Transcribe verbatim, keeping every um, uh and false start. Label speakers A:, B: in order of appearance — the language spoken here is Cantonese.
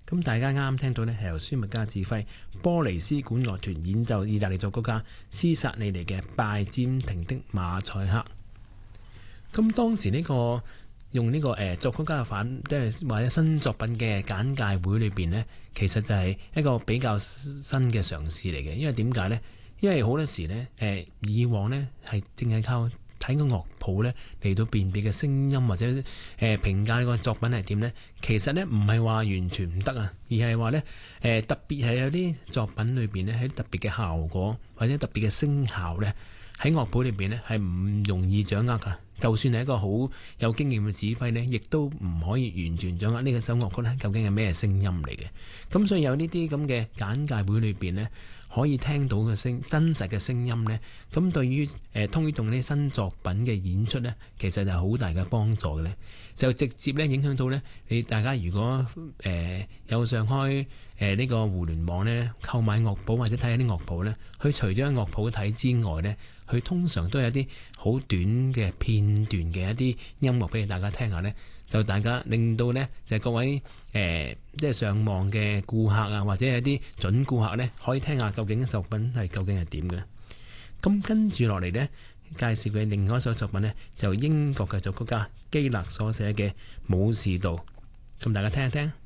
A: 咁大家啱啱聽到呢，係由舒麥加指揮波尼斯管樂團演奏意大利作曲家斯薩利尼嘅拜占庭的馬賽克。咁當時呢、這個用呢、這個誒、呃、作曲家嘅反即係或者新作品嘅簡介會裏邊呢，其實就係一個比較新嘅嘗試嚟嘅。因為點解呢？因為好多時呢，誒、呃、以往呢係淨係靠睇個樂譜呢嚟到辨別嘅聲音或者誒、呃、評價個作品係點呢？其實呢唔係話完全唔得啊，而係話呢，誒、呃、特別係有啲作品裏邊呢，喺特別嘅效果或者特別嘅聲效呢，喺樂譜裏邊呢係唔容易掌握㗎。就算係一個好有經驗嘅指揮呢，亦都唔可以完全掌握呢個首樂曲呢究竟係咩聲音嚟嘅。咁所以有呢啲咁嘅簡介會裏邊呢，可以聽到嘅聲真實嘅聲音呢，咁對於誒、呃、通用呢新作品嘅演出呢，其實就係好大嘅幫助嘅咧，就直接咧影響到呢，你大家如果誒、呃、有上開誒呢、呃這個互聯網呢，購買樂譜或者睇下啲樂譜呢，佢除咗樂譜睇之外呢，佢通常都有啲好短嘅片段嘅一啲音樂俾大家聽下呢，就大家令到呢，就係、各位誒、呃、即係上網嘅顧客啊，或者係啲準顧客呢，可以聽下究竟作品係究竟係點嘅。咁跟住落嚟呢，介紹嘅另外一首作品呢，就英國嘅作曲家基勒所寫嘅《武士道》，咁大家聽一聽。